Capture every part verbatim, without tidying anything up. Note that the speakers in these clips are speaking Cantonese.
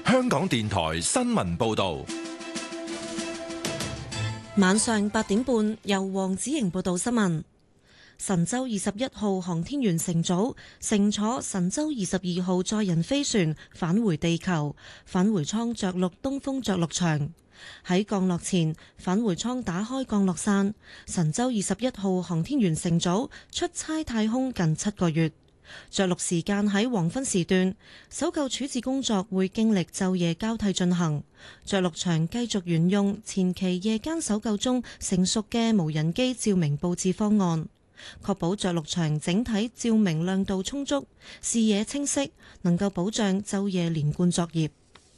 香港電台新聞報道。 晚上八點半，由黃子瑩報道新聞。神舟二十一號航天員乘組乘坐神舟二十二號載人飛船返回地球，返回艙着陸東風着陸場。喺降落前，返回艙打開降落傘。神舟二十一號航天員乘組出差太空近七個月，着陸時間喺黃昏時段，搜救處置工作會經歷晝夜交替進行。着陸場繼續沿用前期夜間搜救中成熟嘅無人機照明佈置方案，確保着陸場整體照明亮度充足，視野清晰，能夠保障晝夜連貫作業。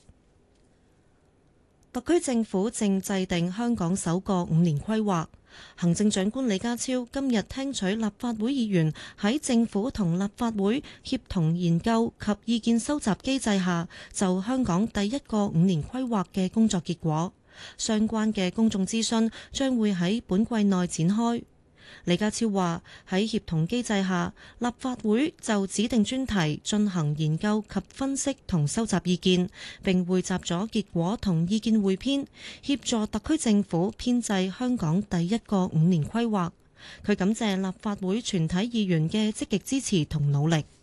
特區政府正制定香港首個五年規劃。行政長官李家超今日聽取立法會議員喺政府同立法會協同研究及意見收集機制下，就香港第一個五年規劃嘅工作結果，相關嘅公眾諮詢將會喺本季內展開。李家超話喺協同機制下，立法會就指定專題進行研究及分析同收集意見，並匯集咗結果同意見匯編，協助特區政府編製香港第一個五年規劃。佢感謝立法會全體議員嘅積極支持同努力。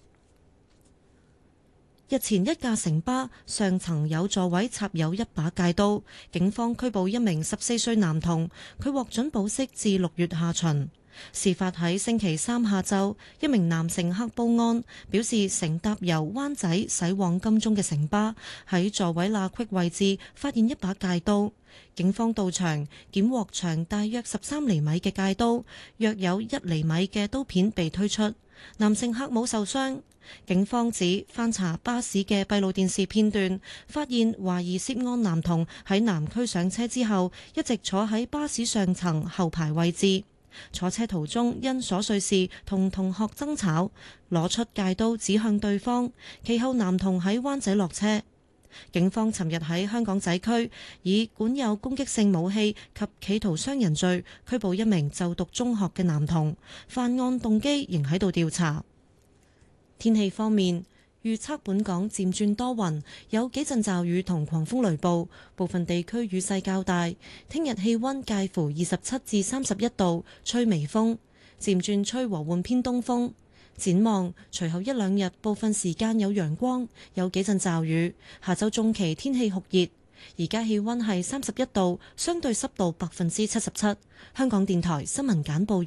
日前一架城巴上層有座位插有一把戒刀，警方拘捕一名十四歲男童，佢獲准保釋至六月下旬。事發喺星期三下晝，一名男乘客報案，表示乘搭由灣仔駛往金鐘嘅城巴喺座位罅隙位置發現一把戒刀。警方到場檢獲長大約十三厘米嘅戒刀，約有一厘米嘅刀片被推出，男乘客冇受傷。警方指翻查巴士嘅閉路電視片段，發現懷疑涉案男童喺南區上車之後，一直坐喺巴士上層後排位置。坐車途中因瑣碎事同同學爭吵，攞出戒刀指向對方。其後男童喺灣仔落車。警方尋日喺香港仔區以管有攻擊性武器及企圖傷人罪拘捕一名就讀中學嘅男童，犯案動機仍喺度調查。天氣方面，預測本港漸轉多雲，有幾陣驟雨同狂風雷暴，部分地區雨勢較大。聽日氣溫介乎二十七至三十一度，吹微風，漸轉吹和緩偏東風。展望隨後一兩日，部分時間有陽光，有幾陣驟雨。下週中期天氣酷熱，而家氣溫係三十一度，相對濕度百分之七十七。香港電台新聞簡報。